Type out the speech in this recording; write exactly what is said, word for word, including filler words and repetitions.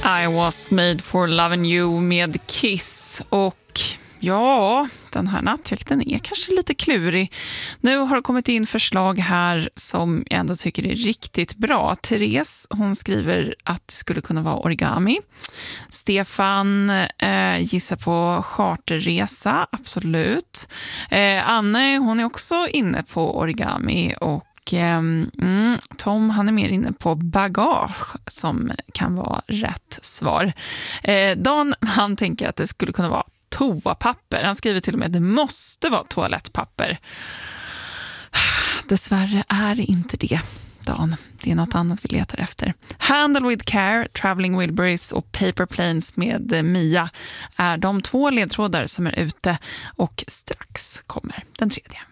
I was made for loving you med Kiss. Och ja, den här nattjakten är kanske lite klurig. Nu har det kommit in förslag här som jag ändå tycker är riktigt bra. Therese, hon skriver att det skulle kunna vara origami. Stefan eh, gissar på charterresa, absolut. Eh, Anne, hon är också inne på origami och Mm, Tom, han är mer inne på bagage som kan vara rätt svar. Eh, Dan, han tänker att det skulle kunna vara toapapper. Han skriver till och med att det måste vara toalettpapper. Dessvärre är det inte det, Dan. Det är något annat vi letar efter. Handle with Care, Traveling Wilburys och Paper Planes med Mia är de två ledtrådar som är ute och strax kommer den tredje.